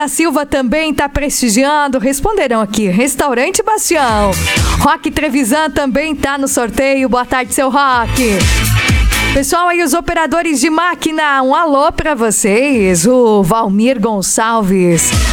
A Silva também está prestigiando. Responderão aqui. Restaurante Bastião. Roque Trevisan também está no sorteio. Boa tarde, seu Roque. Pessoal, aí os operadores de máquina, um alô para vocês. O Valmir Gonçalves.